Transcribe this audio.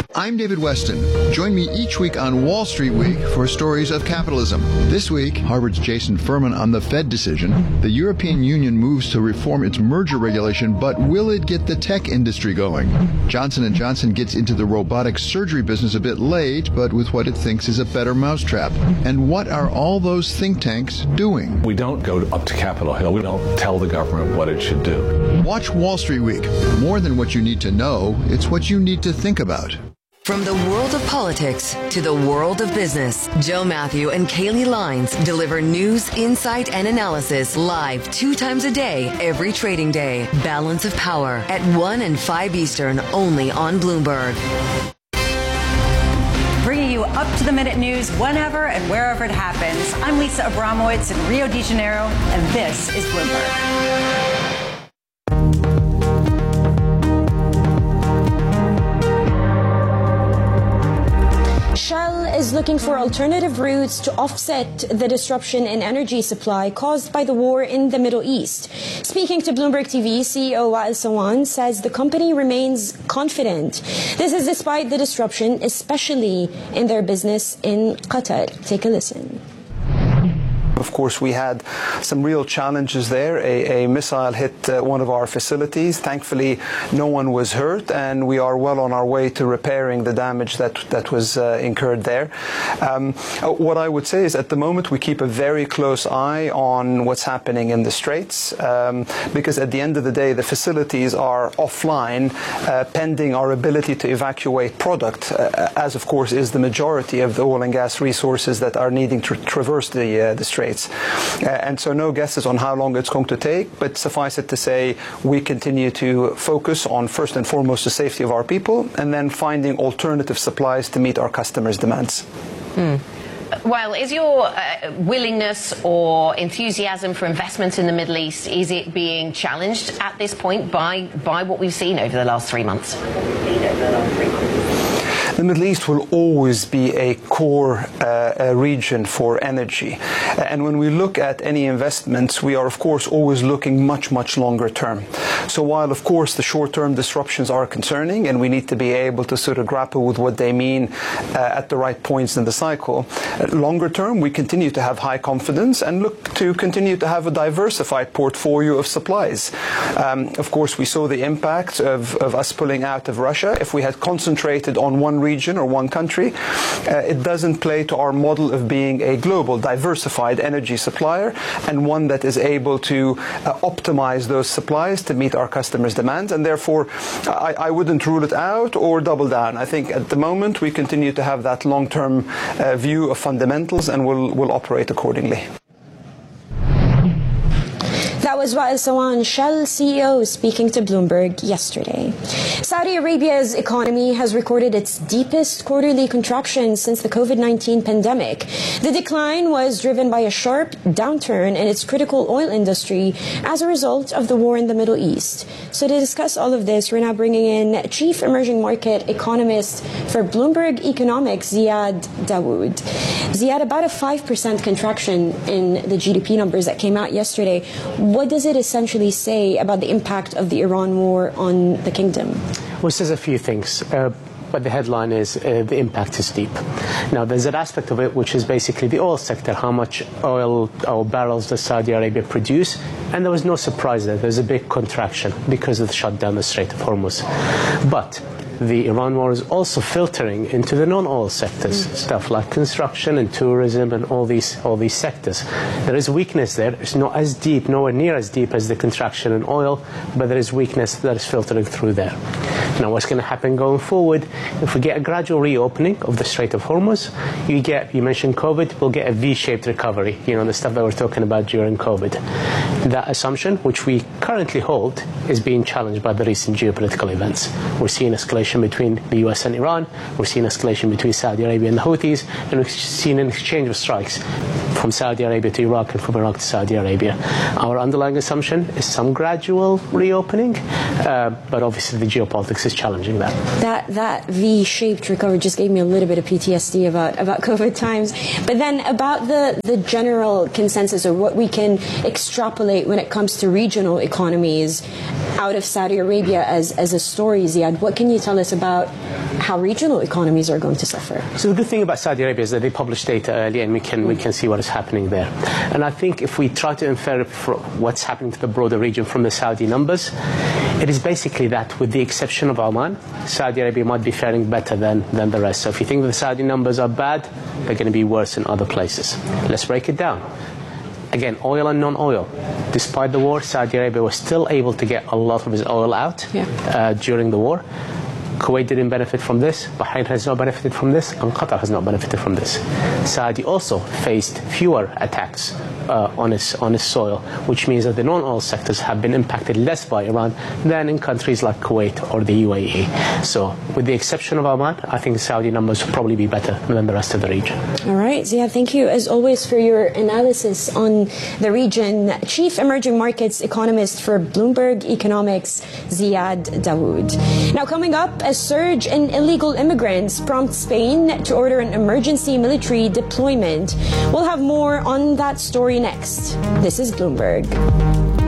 I'm David Weston. Join me each week on Wall Street Week for stories of capitalism. This week, Harvard's Jason Furman on the Fed decision. The European Union moves to reform its merger regulation, but will it get the tech industry going? Johnson & Johnson gets into the robotic surgery business a bit late, but with what it thinks is a better mousetrap. And what are all those think tanks doing? We don't go up to Capitol Hill. We don't tell the government what it should do. Watch Wall Street Week. More than what you need to know, it's what you need to think about. From the world of politics to the world of business, Joe Matthew and Kaylee Lines deliver news, insight, and analysis live 2 times a day, every trading day. Balance of Power at 1 and 5 Eastern, only on Bloomberg. Bringing you up-to-the-minute news whenever and wherever it happens. I'm Lisa Abramowitz in Rio de Janeiro, and this is Bloomberg. Shell is looking for alternative routes to offset the disruption in energy supply caused by the war in the Middle East. Speaking to Bloomberg TV, CEO Wael Sawan says the company remains confident. This is despite the disruption, especially in their business in Qatar. Take a listen. Of course, we had some real challenges there. A missile hit one of our facilities. Thankfully, no one was hurt, and we are well on our way to repairing the damage that was incurred there. What I would say is at the moment we keep a very close eye on what's happening in the Straits, because at the end of the day, the facilities are offline pending our ability to evacuate product, as of course is the majority of the oil and gas resources that are needing to traverse the Straits. And so no guesses on how long it's going to take, but suffice it to say we continue to focus on first and foremost the safety of our people and then finding alternative supplies to meet our customers' demands. Well, is your willingness or enthusiasm for investment in the Middle East, is it being challenged at this point by what we've seen over the last 3 months? The Middle East will always be a core region for energy. And when we look at any investments, we are, of course, always looking much, much longer term. So while, of course, the short-term disruptions are concerning and we need to be able to sort of grapple with what they mean at the right points in the cycle, longer term, we continue to have high confidence and look to continue to have a diversified portfolio of supplies. Of course, we saw the impact of us pulling out of Russia. If we had concentrated on one region or one country, it doesn't play to our model of being a global, diversified energy supplier and one that is able to optimize those supplies to meet our customers' demands. And therefore, I wouldn't rule it out or double down. I think at the moment we continue to have that long-term view of fundamentals and will operate accordingly. That was Wael Sawan, Shell CEO, speaking to Bloomberg yesterday. Saudi Arabia's economy has recorded its deepest quarterly contraction since the COVID-19 pandemic. The decline was driven by a sharp downturn in its critical oil industry as a result of the war in the Middle East. So to discuss all of this, we're now bringing in Chief Emerging Market Economist for Bloomberg Economics, Ziad Dawood. Ziad, about a 5% contraction in the GDP numbers that came out yesterday. What does it essentially say about the impact of the Iran war on the kingdom? Well, it says a few things. But the headline is the impact is deep. Now, there's an aspect of it which is basically the oil sector, how much oil or barrels does Saudi Arabia produce, and there was no surprise there. There's a big contraction because of the shutdown of the Strait of Hormuz. But the Iran war is also filtering into the non-oil sectors, stuff like construction and tourism and all these sectors. There is weakness there. It's not as deep, nowhere near as deep as the contraction in oil, but there is weakness that is filtering through there. Now, what's going to happen going forward? If we get a gradual reopening of the Strait of Hormuz, you mentioned COVID, we'll get a V-shaped recovery, the stuff that we're talking about during COVID. That assumption, which we currently hold, is being challenged by the recent geopolitical events. We're seeing escalation between the US and Iran, we're seeing escalation between Saudi Arabia and the Houthis, and we've seen an exchange of strikes from Saudi Arabia to Iraq and from Iraq to Saudi Arabia. Our underlying assumption is some gradual reopening, but obviously the geopolitics is challenging that. That V-shaped recovery just gave me a little bit of PTSD about COVID times. But then about the general consensus or what we can extrapolate when it comes to regional economies, out of Saudi Arabia as a story, Ziad. What can you tell us about how regional economies are going to suffer? So the good thing about Saudi Arabia is that they publish data early, and we can see what is happening there. And I think if we try to infer what's happening to the broader region from the Saudi numbers, it is basically that, with the exception of Oman, Saudi Arabia might be faring better than the rest. So if you think the Saudi numbers are bad, they're going to be worse in other places. Let's break it down. Again, oil and non-oil. Despite the war, Saudi Arabia was still able to get a lot of its oil out during the war. Kuwait didn't benefit from this, Bahrain has not benefited from this, and Qatar has not benefited from this. Saudi also faced fewer attacks on its soil, which means that the non-oil sectors have been impacted less by Iran than in countries like Kuwait or the UAE. So, with the exception of Oman, I think Saudi numbers will probably be better than the rest of the region. All right, Ziad, thank you as always for your analysis on the region. Chief Emerging Markets Economist for Bloomberg Economics, Ziad Dawood. Now, coming up, a surge in illegal immigrants prompts Spain to order an emergency military deployment. We'll have more on that story next. This is Bloomberg.